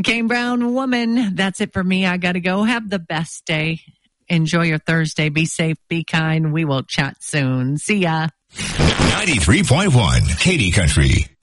Kane Brown, Woman. That's it for me. I got to go. Have the best day. Enjoy your Thursday. Be safe. Be kind. We will chat soon. See ya. 93.1 Katy Country.